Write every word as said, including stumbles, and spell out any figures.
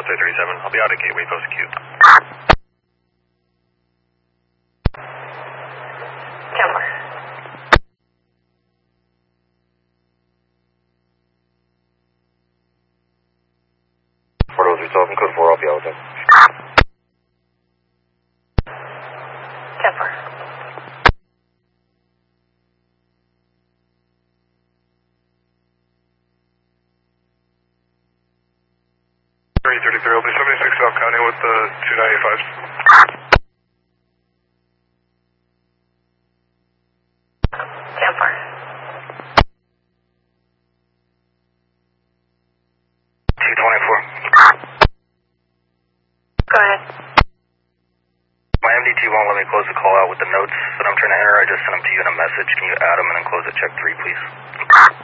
three three seven. I'll be out at Gateway Post Q. Kemper. four oh three seven, code four, I'll be out with him. Kemper. three thirty-three, I'll be seventy-six South County with the two ninety-fives. Kemper. two twenty-four. Go ahead. My M D T won't let me close the call out with the notes that I'm trying to enter. I just sent them to you in a message. Can you add them and then close it? Check three, please.